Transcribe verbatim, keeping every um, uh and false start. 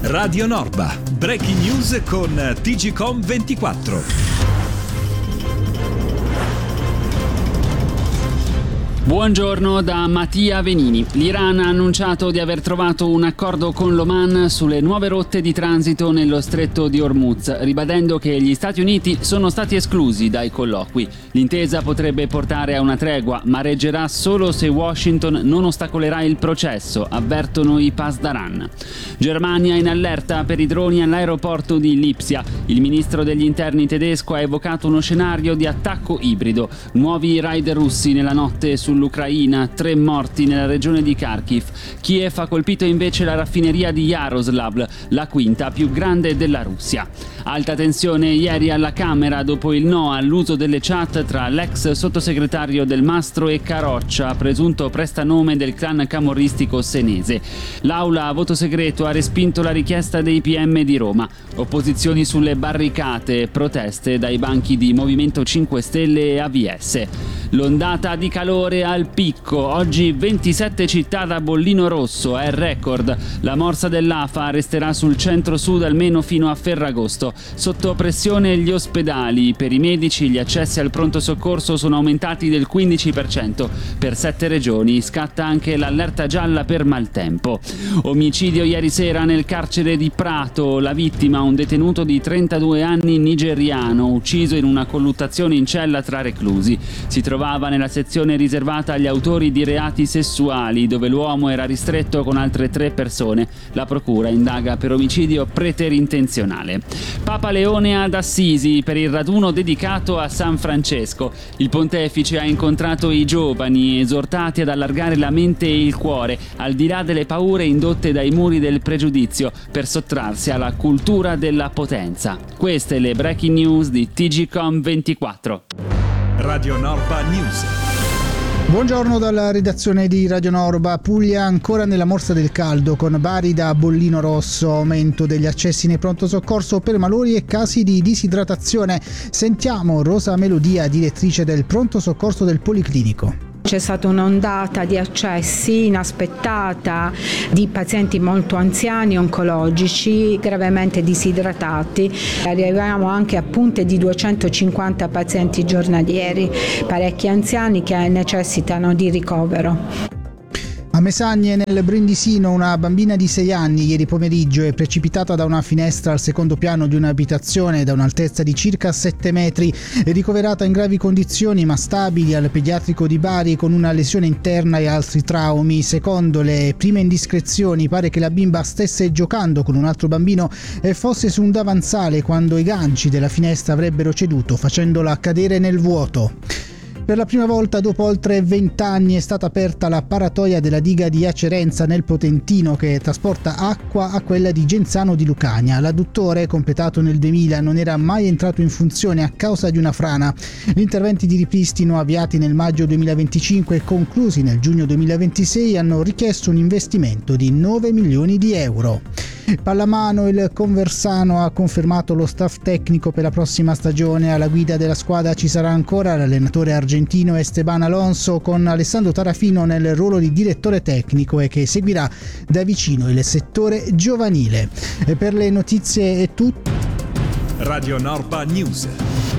Radio Norba, breaking news con T G Com ventiquattro. Buongiorno da Mattia Venini. L'Iran ha annunciato di aver trovato un accordo con l'Oman sulle nuove rotte di transito nello stretto di Hormuz, ribadendo che gli Stati Uniti sono stati esclusi dai colloqui. L'intesa potrebbe portare a una tregua, ma reggerà solo se Washington non ostacolerà il processo, avvertono i Pasdaran. Germania in allerta per i droni all'aeroporto di Lipsia. Il ministro degli interni tedesco ha evocato uno scenario di attacco ibrido. Nuovi raid russi nella notte su L'Ucraina, tre morti nella regione di Kharkiv. Kiev ha colpito invece la raffineria di Yaroslav, la quinta più grande della Russia. Alta tensione ieri alla Camera dopo il no all'uso delle chat tra l'ex sottosegretario Del Mastro e Caroccia, presunto prestanome del clan camorristico senese. L'aula a voto segreto ha respinto la richiesta dei P M di Roma. Opposizioni sulle barricate, proteste dai banchi di Movimento cinque Stelle e A V S. L'ondata di calore al picco, oggi ventisette città da bollino rosso, è il record. La morsa dell'A F A resterà sul centro-sud almeno fino a Ferragosto. Sotto pressione gli ospedali, per i medici gli accessi al pronto soccorso sono aumentati del quindici per cento. Per sette regioni scatta anche l'allerta gialla per maltempo. Omicidio ieri sera nel carcere di Prato, la vittima un detenuto di trentadue anni nigeriano, ucciso in una colluttazione in cella tra reclusi. Si trovava nella sezione riservata agli autori di reati sessuali, dove l'uomo era ristretto con altre tre persone. La procura indaga per omicidio preterintenzionale. Papa Leone ad Assisi per il raduno dedicato a San Francesco. Il pontefice ha incontrato i giovani, esortati ad allargare la mente e il cuore, al di là delle paure indotte dai muri del pregiudizio, per sottrarsi alla cultura della potenza. Queste le breaking news di T G Com ventiquattro. Radio Norba News. Buongiorno dalla redazione di Radio Norba. Puglia ancora nella morsa del caldo, con Bari da bollino rosso, aumento degli accessi nei pronto soccorso per malori e casi di disidratazione. Sentiamo Rosa Melodia, direttrice del pronto soccorso del Policlinico. C'è stata un'ondata di accessi inaspettata di pazienti molto anziani, oncologici, gravemente disidratati. Arriviamo anche a punte di duecentocinquanta pazienti giornalieri, parecchi anziani che necessitano di ricovero. A Mesagne, nel Brindisino, una bambina di sei anni ieri pomeriggio è precipitata da una finestra al secondo piano di un'abitazione da un'altezza di circa sette metri. È ricoverata in gravi condizioni ma stabili al pediatrico di Bari con una lesione interna e altri traumi. Secondo le prime indiscrezioni pare che la bimba stesse giocando con un altro bambino e fosse su un davanzale quando i ganci della finestra avrebbero ceduto, facendola cadere nel vuoto. Per la prima volta dopo oltre vent'anni è stata aperta la paratoia della diga di Acerenza nel Potentino, che trasporta acqua a quella di Genzano di Lucania. L'adduttore, completato nel duemila, non era mai entrato in funzione a causa di una frana. Gli interventi di ripristino avviati nel maggio duemilaventicinque e conclusi nel giugno duemilaventisei hanno richiesto un investimento di nove milioni di euro. Pallamano, il Conversano ha confermato lo staff tecnico per la prossima stagione. Alla guida della squadra ci sarà ancora l'allenatore argentino Esteban Alonso, con Alessandro Tarafino nel ruolo di direttore tecnico e che seguirà da vicino il settore giovanile. E per le notizie è tutto. Radio Norba News.